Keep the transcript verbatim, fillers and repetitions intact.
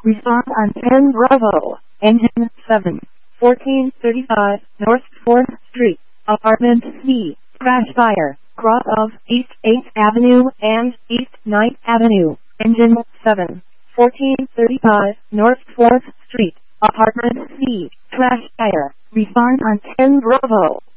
Respond on ten Bravo. Engine seven. fourteen thirty-five North fourth Street, Apartment C. Crash fire. Cross of East eighth Avenue and East ninth Avenue. Engine seven. fourteen thirty-five North fourth Street, Apartment C. Crash fire. Respond on ten Bravo.